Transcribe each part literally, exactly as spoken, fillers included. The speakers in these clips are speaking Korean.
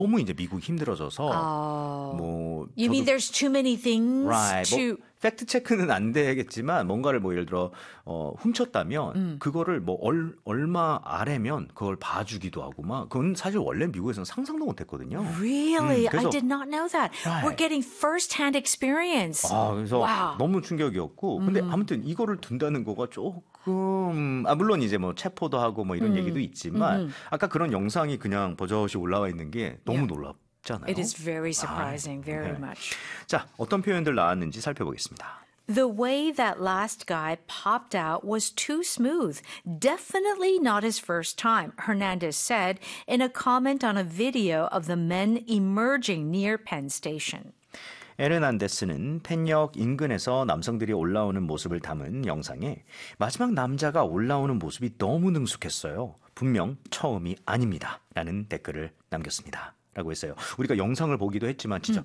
너무 이제 미국이 힘들어져서 Oh. 뭐 You mean there's too many things right, to... 뭐 팩트 체크는 안 되겠지만 뭔가를 뭐 예를 들어 어, 훔쳤다면 음. 그거를 뭐 얼, 얼마 아래면 그걸 봐주기도 하고 막 그건 사실 원래 미국에서는 상상도 못했거든요. Really? 음, 그래서, I did not know that. Right. We're getting first-hand experience. 아, 그래서 Wow. 너무 충격이었고 근데 음. 아무튼 이거를 둔다는 거가 조금 아 물론 이제 뭐 체포도 하고 뭐 이런 음. 얘기도 있지만 음. 아까 그런 영상이 그냥 버젓이 올라와 있는 게 너무 Yeah. 놀랍잖아요. It is very surprising, 아, very 네. much. 자, 어떤 표현들 나왔는지 살펴보겠습니다. The way that last guy popped out was too smooth. Definitely not his first time, Hernandez said in a comment on a video of the men emerging near Penn Station. 에르난데스는 펜역 인근에서 남성들이 올라오는 모습을 담은 영상에 마지막 남자가 올라오는 모습이 너무 능숙했어요. 분명 처음이 아닙니다. 라는 댓글을 남겼습니다. 라고 했어요. 우리가 영상을 보기도 했지만 진짜 음.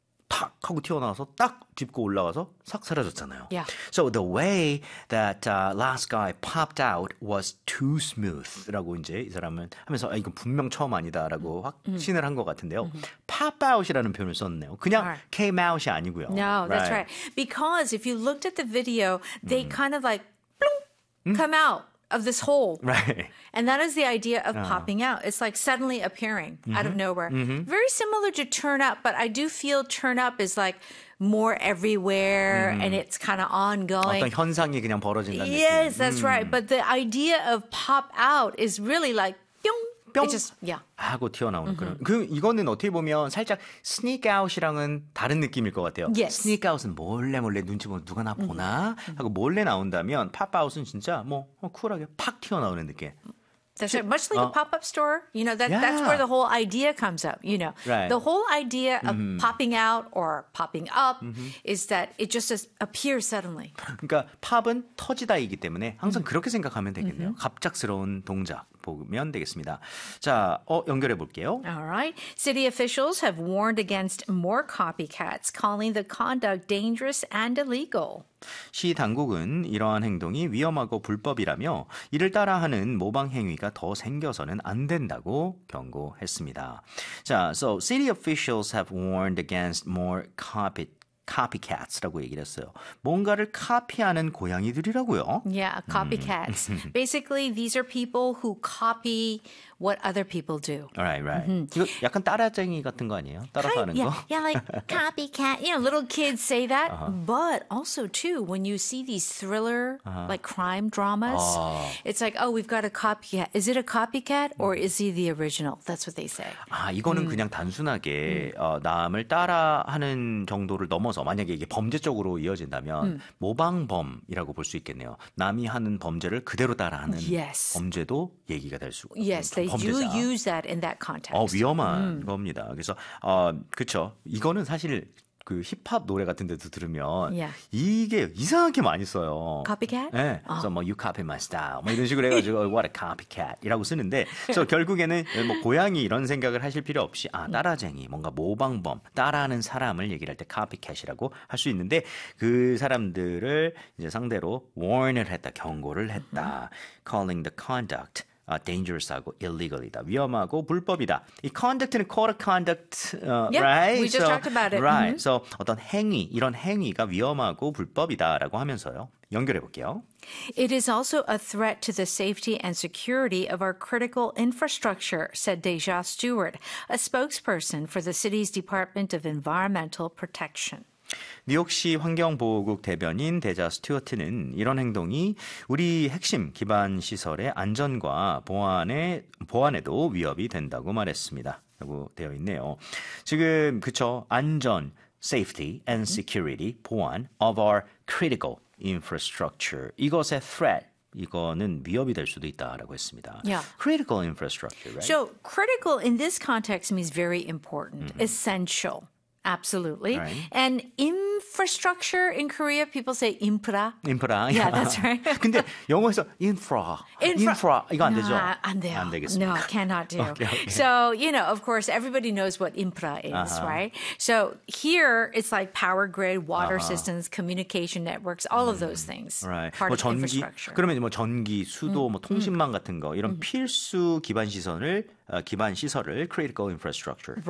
탁 하고 튀어나와서 딱 짚고 올라가서 싹 사라졌잖아요. Yeah. So the way that uh, last guy popped out was too smooth 라고 이제 이 사람은 하면서 아, 이건 분명 처음 아니다라고 확신을 한 것 같은데요. pop out이라는 표현을 썼네요. 그냥 Right. came out이 아니고요. No, that's right. Because if you looked at the video, they kind of like bloom, come out of this hole. Right. And that is the idea of popping out. It's like suddenly appearing mm-hmm. out of nowhere. Mm-hmm. Very similar to turn up, but I do feel turn up is like more everywhere mm-hmm. and it's kind of ongoing. 어떤 현상이 그냥 벌어진다는 Yes, 느낌. that's 음. right. But the idea of pop out is really like 뿅. 뿅 It just, yeah. 하고 튀어나오는 Mm-hmm. 그런. 그 이거는 어떻게 보면 살짝 sneak out이랑은 다른 느낌일 것 같아요. Yes. sneak out은 몰래 몰래 눈치 보고 누가 나 보나 하고 몰래 나온다면 pop out은 진짜 뭐 쿨하게 팍 튀어나오는 느낌. That's right. Much like uh, a pop-up store, you know, that, yeah. that's where the whole idea comes up, you know. Right. The whole idea of mm-hmm. popping out or popping up mm-hmm. is that it just appears suddenly. 그러니까 팝은 터지다이기 때문에 항상 mm-hmm. 그렇게 생각하면 되겠네요. Mm-hmm. 갑작스러운 동작 보면 되겠습니다. 자, 어, 연결해 볼게요. All right. City officials have warned against more copycats, calling the conduct dangerous and illegal. 시 당국은 이러한 행동이 위험하고 불법이라며 이를 따라하는 모방 행위가 더 생겨서는 안 된다고 경고했습니다. 자, so city officials have warned against more copy copycats라고 얘기를 했어요. 뭔가를 카피하는 고양이들이라고요. Yeah, copycats. Basically, these are people who copy what other people do. Right, right. Mm-hmm. 이거 약간 따라쟁이 같은 거 아니에요? 따라서 하는 yeah, 거? Yeah, like copycat. You know, little kids say that. Uh-huh. But also, too, when you see these thriller, uh-huh. like crime dramas, oh. it's like, oh, we've got a copycat. Is it a copycat or is he the original? That's what they say. 아, 이거는 음. 그냥 단순하게 음. 어, 남을 따라하는 정도를 넘어서 만약에 이게 범죄적으로 이어진다면 음. 모방범이라고 볼 수 있겠네요. 남이 하는 범죄를 그대로 따라하는 yes. 범죄도 얘기가 될 수 있습니다. Yes, they 범죄자. do use that in that context. 어, 위험한 음. 겁니다. 그래서 어, 그렇죠. 이거는 사실 그 힙합 노래 같은 데도 들으면 yeah. 이게 이상하게 많이 써요. Copycat? 네. 그래서 뭐 you copy my style 뭐 이런 식으로 해가지고 what a copycat이라고 쓰는데 그래서 결국에는 뭐 고양이 이런 생각을 하실 필요 없이 아 따라쟁이 뭔가 모방범 따라하는 사람을 얘기를 할 때 copycat이라고 할 수 있는데 그 사람들을 이제 상대로 warn을 했다 경고를 했다 calling the conduct Uh, dangerous하고 illegal이다. 위험하고 불법이다. 이 conduct는 code of conduct, uh, yeah, right? we just so, talked about it. Right. Mm-hmm. So 어떤 행위, 이런 행위가 위험하고 불법이다라고 하면서요. 연결해 볼게요. It is also a threat to the safety and security of our critical infrastructure, said Deja Stewart, a spokesperson for the city's Department of Environmental Protection. 뉴욕시 환경보호국 대변인 데자 스튜어트는 이런 행동이 우리 핵심 기반 시설의 안전과 보안에, 보안에도 위협이 된다고 말했습니다. 라고 되어 있네요. 지금 그쵸 안전, safety and security, 보안 of our critical infrastructure. 이것의 threat. 이거는 위협이 될 수도 있다라고 했습니다. Yeah. Critical infrastructure, right? So critical in this context means very important, mm-hmm. essential. Absolutely. Right. And infrastructure in Korea, people say infra. 인프라. Yeah, that's right. 근데 영어에서 infra, Infra. infra 이거 안 되죠? Nah, 안 돼요. 안 되겠습니다. No, cannot do. Okay, okay. So, you know, of course, everybody knows what infra is, Uh-huh. right? So here, it's like power grid, water systems, communication networks, all of those things. Right. Part 뭐 of 전기 infrastructure. 그러면 뭐 전기, 수도, 뭐 통신망 같은 거 이런 필수 기반 시설을 어, 기반 시설을 critical infrastructure